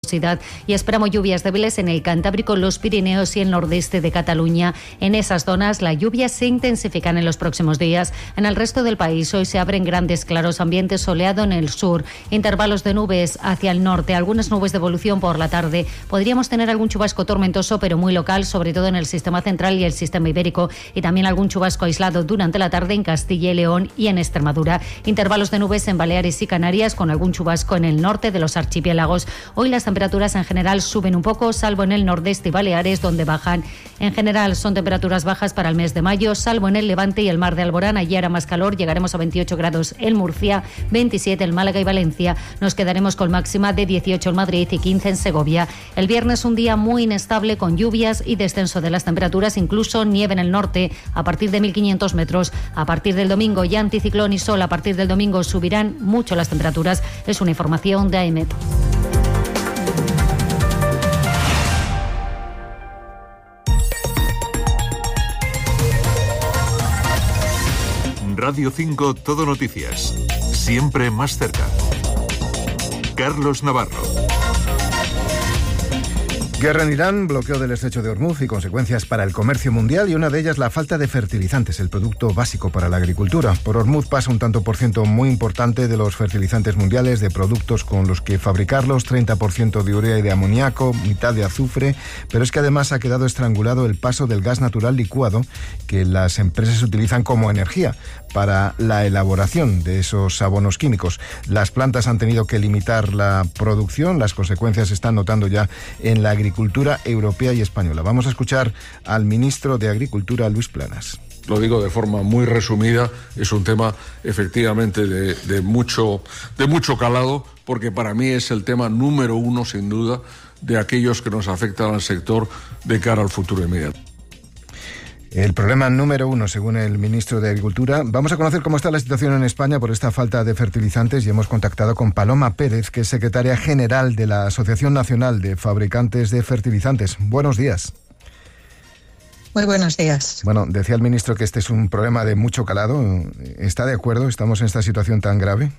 nubosidad y esperamos lluvias débiles en el Cantábrico, los Pirineos y el nordeste de Cataluña. En esas zonas las lluvias se intensifican en los próximos días. En el resto del país hoy se abren grandes claros, ambiente soleado en el sur, intervalos de nubes hacia el norte, algunas nubes de evolución por la tarde. Podríamos tener algún chubasco tormentoso, pero muy local, sobre todo en el sistema central y el sistema ibérico, y también algún chubasco aislado durante la tarde en Castilla y León y en Extremadura. Intervalos de nubes en Baleares y Canarias, con algún chubasco en el norte de los archipiélagos. Hoy las temperaturas en general suben un poco, salvo en el nordeste y Baleares, donde bajan. En general son temperaturas bajas para el mes de mayo, salvo en el Levante y el mar de Alborán. Allí hará más calor, llegaremos a 28 grados en Murcia, 27 en Málaga y Valencia. Nos quedaremos con máxima de 18 en Madrid y 15 en Segovia. El viernes un día muy inestable, con lluvias y descenso de las temperaturas, incluso nieve en el norte a partir de 1.500 metros. A partir del domingo ya anticiclón y sol. A partir del domingo subirán mucho las temperaturas. Es una información de AEMET. Radio 5 Todo Noticias. Siempre más cerca. Carlos Navarro. Guerra en Irán, bloqueo del estrecho de Hormuz y consecuencias para el comercio mundial, y una de ellas la falta de fertilizantes, el producto básico para la agricultura. Por Hormuz pasa un tanto por ciento muy importante de los fertilizantes mundiales, de productos con los que fabricarlos, 30% de urea y de amoníaco, mitad de azufre, pero es que además ha quedado estrangulado el paso del gas natural licuado que las empresas utilizan como energía para la elaboración de esos abonos químicos. Las plantas han tenido que limitar la producción, las consecuencias se están notando ya en la agricultura europea y española. Vamos a escuchar al ministro de Agricultura, Luis Planas. Lo digo de forma muy resumida, es un tema efectivamente de mucho calado, porque para mí es el tema número uno, sin duda, de aquellos que nos afectan al sector de cara al futuro inmediato. El problema número uno, según el ministro de Agricultura. Vamos a conocer cómo está la situación en España por esta falta de fertilizantes y hemos contactado con Paloma Pérez, que es secretaria general de la Asociación Nacional de Fabricantes de Fertilizantes. Buenos días. Muy buenos días. Bueno, decía el ministro que este es un problema de mucho calado. ¿Está de acuerdo? ¿Estamos en esta situación tan grave?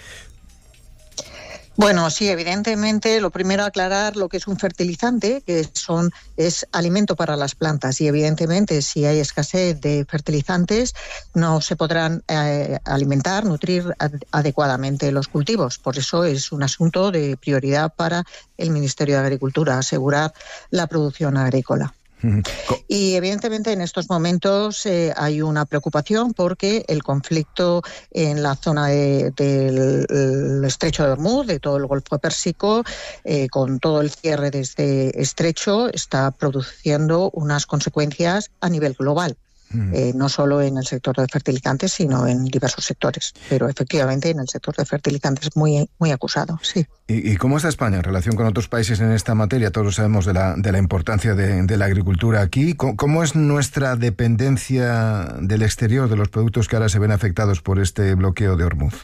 Bueno, sí, evidentemente, lo primero aclarar lo que es un fertilizante, que es alimento para las plantas, y evidentemente si hay escasez de fertilizantes no se podrán alimentar, nutrir adecuadamente los cultivos. Por eso es un asunto de prioridad para el Ministerio de Agricultura, asegurar la producción agrícola. Y evidentemente en estos momentos hay una preocupación porque el conflicto en la zona del estrecho de Hormuz, de todo el Golfo Pérsico, con todo el cierre de este estrecho, está produciendo unas consecuencias a nivel global. No solo en el sector de fertilizantes, sino en diversos sectores. Pero efectivamente en el sector de fertilizantes muy acusado, sí. ¿Y cómo está España en relación con otros países en esta materia? Todos sabemos de la importancia de la agricultura aquí. ¿Cómo es nuestra dependencia del exterior, de los productos que ahora se ven afectados por este bloqueo de Hormuz?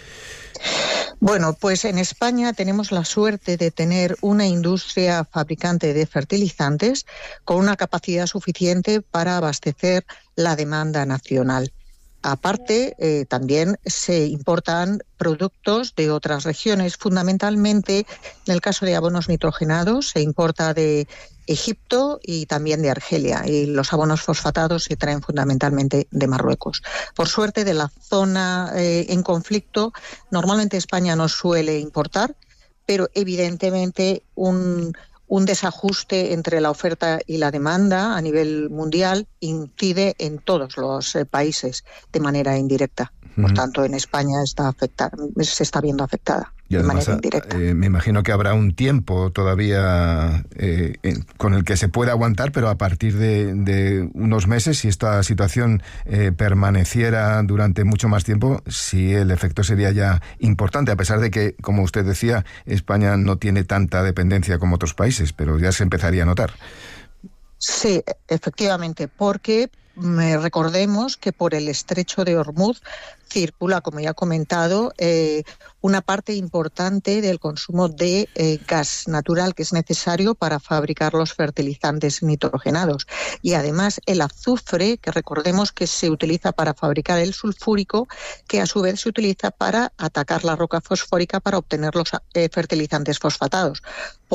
Bueno, pues en España tenemos la suerte de tener una industria fabricante de fertilizantes con una capacidad suficiente para abastecer la demanda nacional. Aparte, también se importan productos de otras regiones, fundamentalmente en el caso de abonos nitrogenados se importa de Egipto y también de Argelia, y los abonos fosfatados se traen fundamentalmente de Marruecos. Por suerte, de la zona en conflicto, normalmente España no suele importar, pero evidentemente un desajuste entre la oferta y la demanda a nivel mundial incide en todos los países de manera indirecta. Por tanto, en España se está viendo afectada de manera indirecta. Me imagino que habrá un tiempo todavía con el que se pueda aguantar, pero a partir de unos meses, si esta situación permaneciera durante mucho más tiempo, sí el efecto sería ya importante, a pesar de que, como usted decía, España no tiene tanta dependencia como otros países, pero ya se empezaría a notar. Sí, efectivamente, porque recordemos que por el estrecho de Hormuz circula, como ya he comentado, una parte importante del consumo de gas natural que es necesario para fabricar los fertilizantes nitrogenados. Y además el azufre, que recordemos que se utiliza para fabricar el sulfúrico, que a su vez se utiliza para atacar la roca fosfórica para obtener los fertilizantes fosfatados.